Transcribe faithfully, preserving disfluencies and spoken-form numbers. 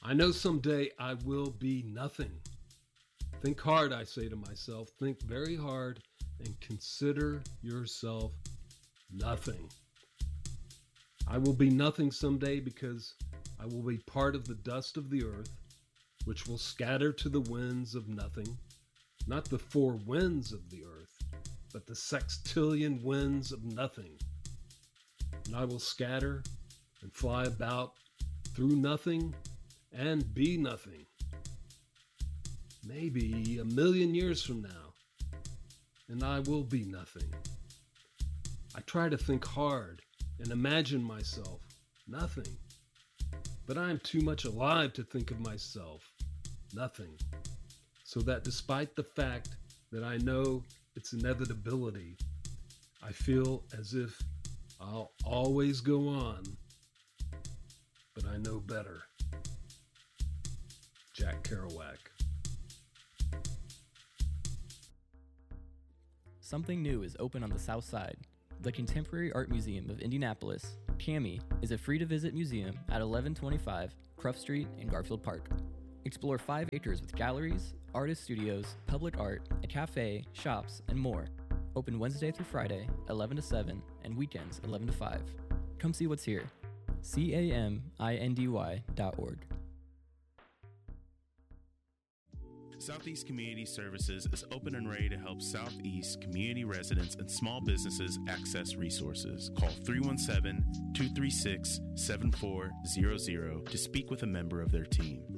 I know someday I will be nothing. Think hard, I say to myself. Think very hard and consider yourself nothing. I will be nothing someday because I will be part of the dust of the earth, which will scatter to the winds of nothing, not the four winds of the earth, but the sextillion winds of nothing. And I will scatter and fly about through nothing and be nothing. Maybe a million years from now, and I will be nothing. I try to think hard and imagine myself nothing, but I am too much alive to think of myself nothing, so that despite the fact that I know its inevitability, I feel as if I'll always go on, but I know better. Jack Kerouac. Something new is open on the South Side. The Contemporary Art Museum of Indianapolis, CAMI, is a free-to-visit museum at eleven twenty-five Cruft Street in Garfield Park. Explore five acres with galleries, artist studios, public art, a cafe, shops, and more. Open Wednesday through Friday, eleven to seven, and weekends, eleven to five. Come see what's here. C A M I N D Y dot org. Southeast Community Services is open and ready to help Southeast community residents and small businesses access resources. Call three one seven, two three six, seven four zero zero to speak with a member of their team.